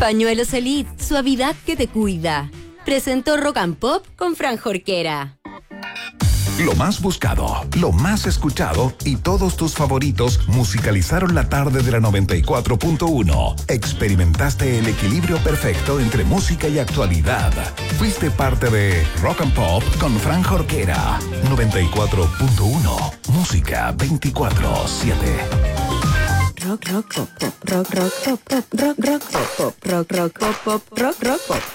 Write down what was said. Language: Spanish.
Pañuelos Elite, suavidad que te cuida. Presentó Rock and Pop con Fran Jorquera. Lo más buscado, lo más escuchado y todos tus favoritos musicalizaron la tarde de la 94.1. Experimentaste el equilibrio perfecto entre música y actualidad. Fuiste parte de Rock and Pop con Fran Jorquera. 94.1. Música 24/7. Rock, rock, pop, pop, rock, rock, pop, pop, rock, rock, pop, pop, rock, rock, pop, pop, rock, rock, pop.